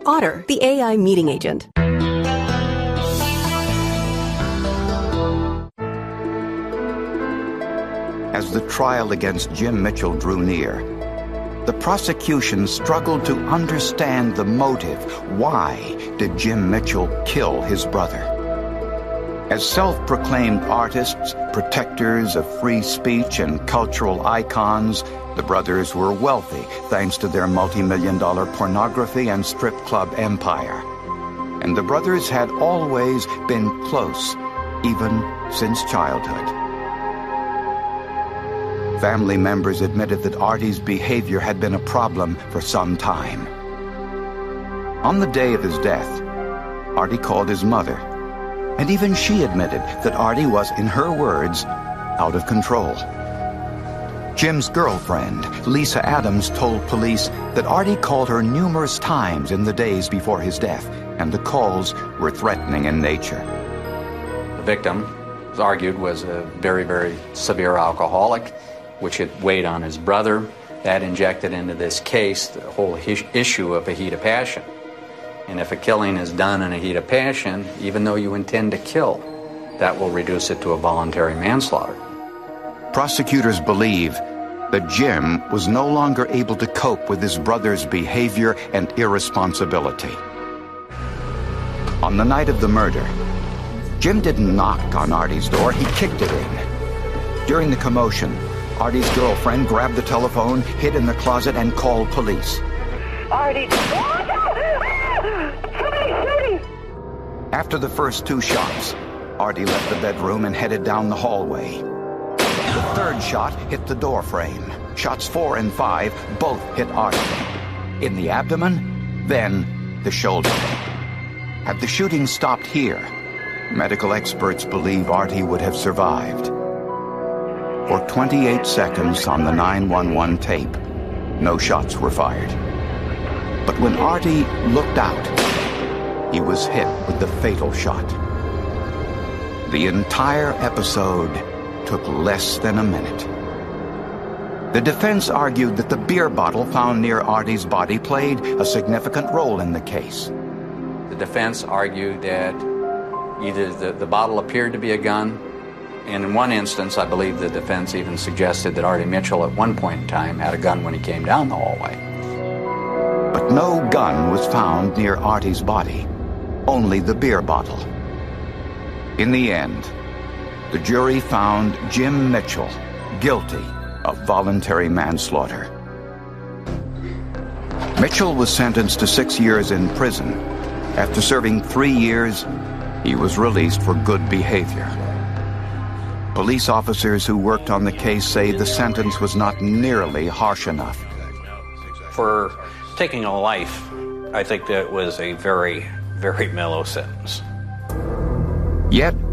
Otter, the AI meeting agent. As the trial against Jim Mitchell drew near, the prosecution struggled to understand the motive. Why did Jim Mitchell kill his brother? As self-proclaimed artists, protectors of free speech and cultural icons, the brothers were wealthy thanks to their multi-million-dollar pornography and strip club empire. And the brothers had always been close, even since childhood. Family members admitted that Artie's behavior had been a problem for some time. On the day of his death, Artie called his mother, and even she admitted that Artie was, in her words, out of control. Jim's girlfriend, Lisa Adams, told police that Artie called her numerous times in the days before his death, and the calls were threatening in nature. The victim, it was argued, was a very, very severe alcoholic, which had weighed on his brother. That injected into this case the whole issue of a heat of passion. And if a killing is done in a heat of passion, even though you intend to kill, that will reduce it to a voluntary manslaughter. Prosecutors believe that Jim was no longer able to cope with his brother's behavior and irresponsibility. On the night of the murder, Jim didn't knock on Artie's door, he kicked it in. During the commotion, Artie's girlfriend grabbed the telephone, hid in the closet, and called police. Artie! After the first two shots, Artie left the bedroom and headed down the hallway. The third shot hit the door frame. Shots 4 and 5 both hit Artie. In the abdomen, then the shoulder. Had the shooting stopped here, medical experts believe Artie would have survived. For 28 seconds on the 911 tape, no shots were fired. But when Artie looked out, he was hit with the fatal shot. The entire episode took less than a minute. The defense argued that the beer bottle found near Artie's body played a significant role in the case. The defense argued that either the bottle appeared to be a gun, and in one instance, I believe the defense even suggested that Artie Mitchell at one point in time had a gun when he came down the hallway. But no gun was found near Artie's body, only the beer bottle. In the end, the jury found Jim Mitchell guilty of voluntary manslaughter. Mitchell was sentenced to 6 years in prison. After serving 3 years, he was released for good behavior. Police officers who worked on the case say the sentence was not nearly harsh enough. For taking a life, I think that was a very, very mellow sentence. Yet,